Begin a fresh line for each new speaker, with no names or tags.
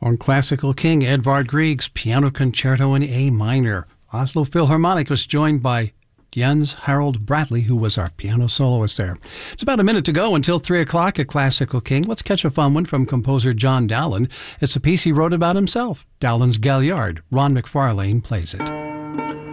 On Classical King, Edvard Grieg's Piano Concerto in A minor. Oslo Philharmonic was joined by Jens Harold Bradley, who was our piano soloist there. It's about a minute to go until 3 o'clock at Classical King. Let's catch a fun one from composer John Dowland. It's a piece he wrote about himself, Dowland's Galliard. Ron McFarlane plays it.